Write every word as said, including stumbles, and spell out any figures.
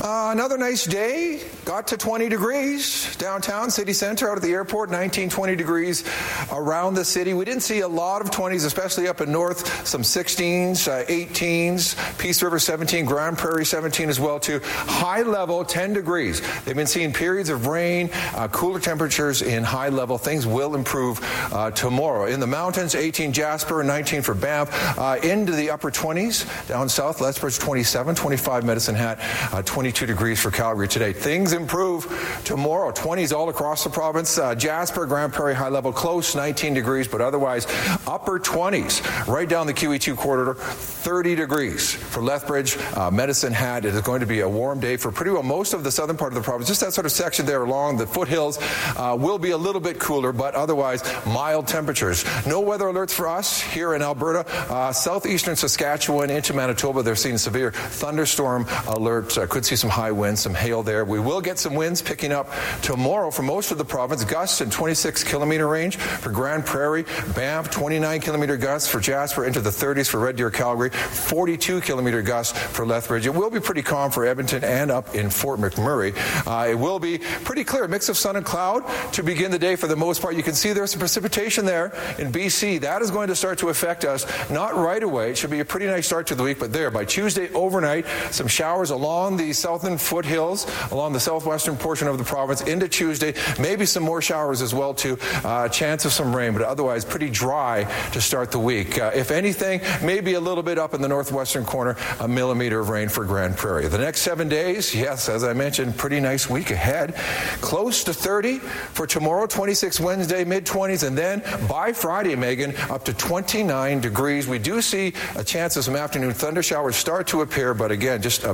Uh, another nice day. Got to twenty degrees downtown, city center, out at the airport, nineteen, twenty degrees around the city. We didn't see a lot of twenties, especially up in north, some sixteens, uh, eighteens, Peace River seventeen, Grand Prairie seventeen as well too. High level, ten degrees. They've been seeing periods of rain, uh, cooler temperatures in high level. Things will improve uh, tomorrow. In the mountains, eighteen Jasper, nineteen for Banff, uh, into the upper twenties. Down south, Lethbridge twenty-seven, twenty-five Medicine Hat, uh, twenty-two degrees for Calgary today. Things improve tomorrow. twenties all across the province. Uh, Jasper, Grand Prairie, high level close, nineteen degrees, but otherwise upper twenties. Right down the Q E two corridor, thirty degrees for Lethbridge, uh, Medicine Hat. It is going to be a warm day for pretty well most of the southern part of the province. Just that sort of section there along the foothills uh, will be a little bit cooler, but otherwise mild temperatures. No weather alerts for us here in Alberta. Uh, southeastern Saskatchewan into Manitoba, they're seeing severe thunderstorm alert. Uh, could see some high winds, some hail there. We will get some winds picking up tomorrow for most of the province. Gusts in twenty-six kilometer range for Grand Prairie, Banff, twenty-nine kilometer gusts for Jasper, into the thirties for Red Deer, Calgary, forty-two kilometer gusts for Lethbridge. It will be pretty calm for Edmonton and up in Fort McMurray. Uh, it will be pretty clear, a mix of sun and cloud to begin the day for the most part. You can see there's some precipitation there in B C. That is going to start to affect us, not right away. It should be a pretty nice start to the week, but there, by Tuesday overnight, some showers along the southern foothills, along the southwestern portion of the province into Tuesday. Maybe some more showers as well, too. Uh, chance of some rain, but otherwise pretty dry to start the week. Uh, if anything, maybe a little bit up in the northwestern corner, a millimeter of rain for Grand Prairie. The next seven days, yes, as I mentioned, pretty nice week ahead. Close to thirty for tomorrow, twenty-six Wednesday, mid-twenties, and then by Friday, Megan, up to twenty-nine degrees. We do see a chance of some afternoon thunder showers start to appear, but again, just a